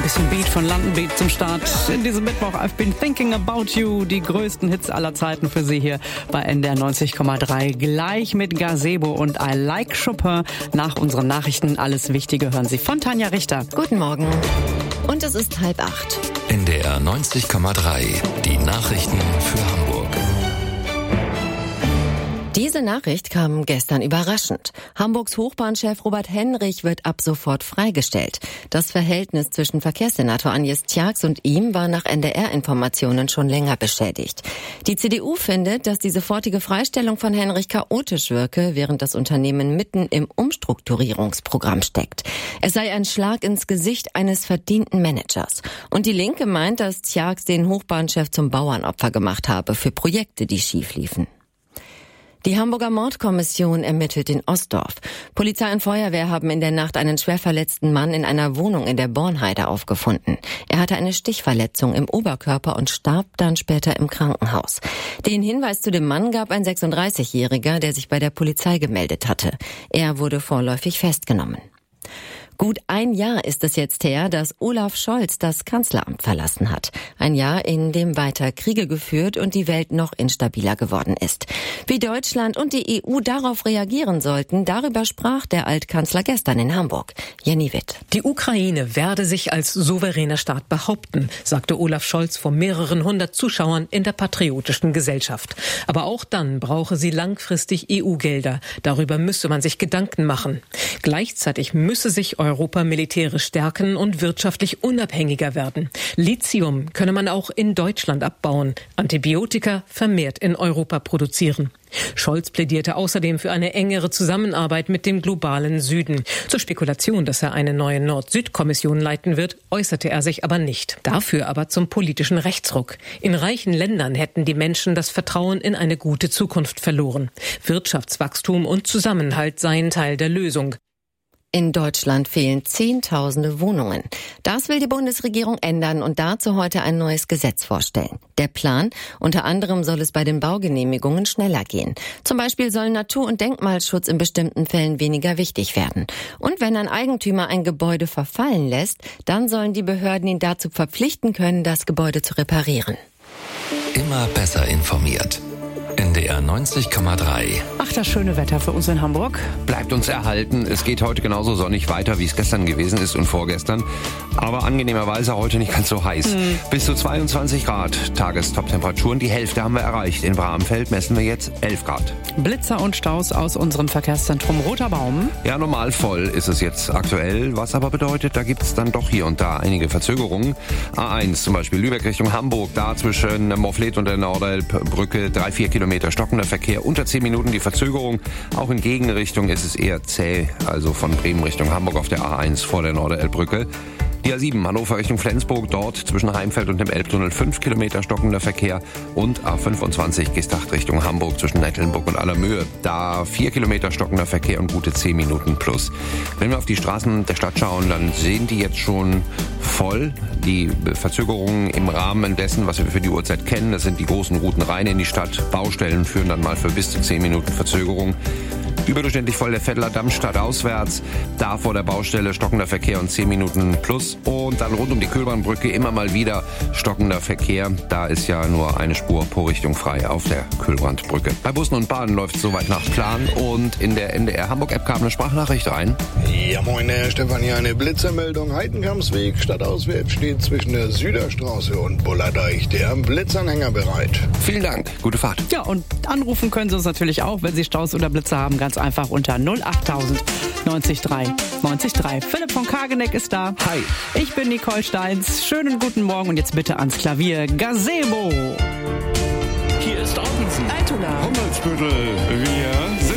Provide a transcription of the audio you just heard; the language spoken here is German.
bisschen Beat von London Beat zum Start in diesem Mittwoch. I've been thinking about you. Die größten Hits aller Zeiten für Sie hier bei NDR 90,3. Gleich mit Gazebo und I Like Chopin. Nach unseren Nachrichten alles Wichtige hören Sie von Tanja Richter. Guten Morgen. Und es ist 7:30. NDR 90,3. Die Nachrichten für Hamburg. Diese Nachricht kam gestern überraschend. Hamburgs Hochbahnchef Robert Henrich wird ab sofort freigestellt. Das Verhältnis zwischen Verkehrssenator Agnes Tjax und ihm war nach NDR-Informationen schon länger beschädigt. Die CDU findet, dass die sofortige Freistellung von Henrich chaotisch wirke, während das Unternehmen mitten im Umstrukturierungsprogramm steckt. Es sei ein Schlag ins Gesicht eines verdienten Managers. Und die Linke meint, dass Tjax den Hochbahnchef zum Bauernopfer gemacht habe für Projekte, die schief liefen. Die Hamburger Mordkommission ermittelt in Ostdorf. Polizei und Feuerwehr haben in der Nacht einen schwer verletzten Mann in einer Wohnung in der Bornheide aufgefunden. Er hatte eine Stichverletzung im Oberkörper und starb dann später im Krankenhaus. Den Hinweis zu dem Mann gab ein 36-Jähriger, der sich bei der Polizei gemeldet hatte. Er wurde vorläufig festgenommen. Gut ein Jahr ist es jetzt her, dass Olaf Scholz das Kanzleramt verlassen hat. Ein Jahr, in dem weiter Kriege geführt und die Welt noch instabiler geworden ist. Wie Deutschland und die EU darauf reagieren sollten, darüber sprach der Altkanzler gestern in Hamburg. Jenny Witt. Die Ukraine werde sich als souveräner Staat behaupten, sagte Olaf Scholz vor mehreren hundert Zuschauern in der Patriotischen Gesellschaft. Aber auch dann brauche sie langfristig EU-Gelder. Darüber müsse man sich Gedanken machen. Gleichzeitig müsse sich Europa militärisch stärken und wirtschaftlich unabhängiger werden. Lithium könne man auch in Deutschland abbauen, Antibiotika vermehrt in Europa produzieren. Scholz plädierte außerdem für eine engere Zusammenarbeit mit dem globalen Süden. Zur Spekulation, dass er eine neue Nord-Süd-Kommission leiten wird, äußerte er sich aber nicht. Dafür aber zum politischen Rechtsruck. In reichen Ländern hätten die Menschen das Vertrauen in eine gute Zukunft verloren. Wirtschaftswachstum und Zusammenhalt seien Teil der Lösung. In Deutschland fehlen Zehntausende Wohnungen. Das will die Bundesregierung ändern und dazu heute ein neues Gesetz vorstellen. Der Plan: unter anderem soll es bei den Baugenehmigungen schneller gehen. Zum Beispiel soll Natur- und Denkmalschutz in bestimmten Fällen weniger wichtig werden. Und wenn ein Eigentümer ein Gebäude verfallen lässt, dann sollen die Behörden ihn dazu verpflichten können, das Gebäude zu reparieren. Immer besser informiert. NDR 90,3. Ach, das schöne Wetter für uns in Hamburg. Bleibt uns erhalten. Es geht heute genauso sonnig weiter, wie es gestern gewesen ist und vorgestern. Aber angenehmerweise heute nicht ganz so heiß. Bis zu 22 Grad Tagestop-Temperaturen. Die Hälfte haben wir erreicht. In Bramfeld messen wir jetzt 11 Grad. Blitzer und Staus aus unserem Verkehrszentrum Roter Baum. Ja, normal voll ist es jetzt aktuell. Was aber bedeutet, da gibt es dann doch hier und da einige Verzögerungen. A1 zum Beispiel Lübeck Richtung Hamburg. Da zwischen Mofflet und der Nordelbbrücke 3-4 Kilometer stockender Verkehr, unter 10 Minuten die Verzögerung. Auch in Gegenrichtung ist es eher zäh, also von Bremen Richtung Hamburg auf der A1 vor der Norderelbbrücke. Die A7 Hannover Richtung Flensburg, dort zwischen Heimfeld und dem Elbtunnel 5 Kilometer stockender Verkehr. Und A25 Gestacht Richtung Hamburg zwischen Nettlenburg und Allermöhe. Da 4 Kilometer stockender Verkehr und gute 10 Minuten plus. Wenn wir auf die Straßen der Stadt schauen, dann sehen die jetzt schon voll. Die Verzögerungen im Rahmen dessen, was wir für die Uhrzeit kennen, das sind die großen Routen rein in die Stadt. Baustellen führen dann mal für bis zu 10 Minuten Verzögerung. Überdurchschnittlich voll der Vetteler Damm stadtauswärts. Da vor der Baustelle stockender Verkehr und 10 Minuten plus. Und dann rund um die Köhlbahnbrücke immer mal wieder stockender Verkehr. Da ist ja nur eine Spur pro Richtung frei auf der Köhlbrandbrücke. Bei Bussen und Bahnen läuft es soweit nach Plan. Und in der NDR Hamburg-App kam eine Sprachnachricht rein. Ja moin, Herr Stefan, hier eine Blitzermeldung. Heidenkampsweg stadtauswärts steht zwischen der Süderstraße und Bullerdeich der Blitzanhänger bereit. Vielen Dank, gute Fahrt. Ja, und anrufen können Sie uns natürlich auch, wenn Sie Staus oder Blitzer haben. Ganz einfach unter 08000 90 3 90 3. Philipp von Kageneck ist da. Hi. Ich bin Nicole Steins. Schönen guten Morgen und jetzt bitte ans Klavier. Gazebo. Hier ist Ottensen. Altona. Hummelsbüttel. Wir